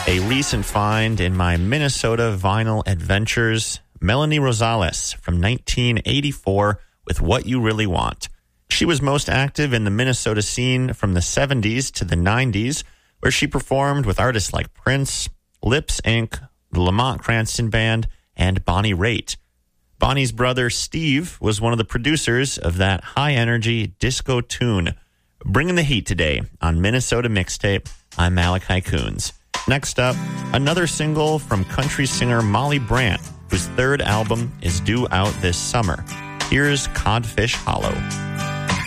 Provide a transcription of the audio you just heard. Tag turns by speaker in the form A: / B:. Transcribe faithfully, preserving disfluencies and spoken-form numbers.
A: A recent find in my Minnesota vinyl adventures, Melanie Rosales from nineteen eighty-four with What You Really Want. She was most active in the Minnesota scene from the seventies to the nineties, where she performed with artists like Prince, Lips Incorporated, the Lamont Cranston Band, and Bonnie Raitt. Bonnie's brother Steve was one of the producers of that high-energy disco tune. Bringing the heat today on Minnesota Mixtape, I'm Malachi Coons. Next up, another single from country singer Molly Brandt, whose third album is due out this summer. Here's Codfish Hollow.